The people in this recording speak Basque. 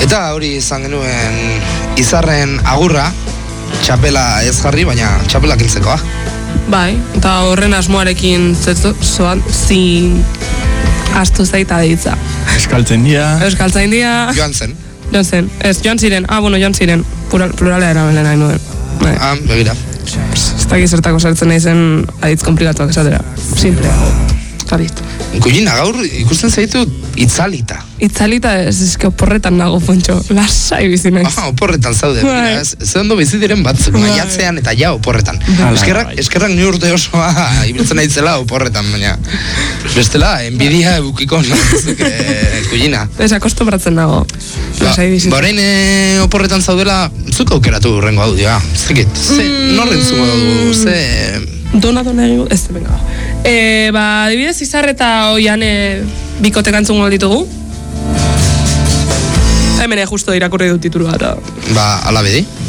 Eta hori izan genuen izarren agurra, txapela ez jarri, baina txapela kiltzekoa. Bai, eta horren asmoarekin zoan zin astu zaita ditza. Eskaltzen dia. Joan zen. Ez, joan ziren, joan ziren, plurala erabelen nahi nuen. Begira. Ez dakit zertako sartzen nahi zen aditz komplikatuak esatera. Simplea. Listo. Kullina, gaur ikusten zaitu itzalita. Itzalita ez oporretan nago, Pontxo. Lasai bizi naiz. Oporretan zaude. Ze ondo bizi diren batzuk, maiatzean eta ja oporretan. Eskerrak ni urte osoa ibiltzen naitzela oporretan, baina bestela, enbidia ebukiko nazik, Kullina. Ez akostumbratzen nago. Lasai bizi. Orain oporretan zaudela, zuk aukeratu urrengo audioa. Zekit, norren zuko dugu, Dona egingo, ez da, venga. Adibidez, izar eta oian bikotek antzungo ditugu. Hemen justo irakurri dut titulua. Ala bedi.